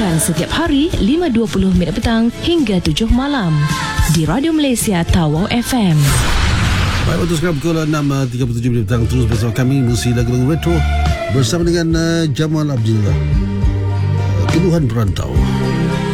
Dengarkan setiap hari 5.20 minit petang hingga 7 malam di Radio Malaysia Tawau FM. Baik, waktu sekarang pukul 6.37 minit petang. Terus bersama kami Musi Lagu-Lagu Retro bersama dengan Jamal Abdillah, Keluhan Perantau.